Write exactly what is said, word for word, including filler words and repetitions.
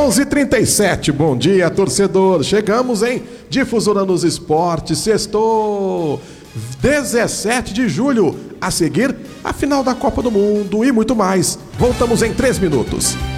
onze e trinta e sete, bom dia, torcedor. Chegamos em Difusora nos Esportes, sextou, dezessete de julho. A seguir, a final da Copa do Mundo e muito mais. Voltamos em três minutos.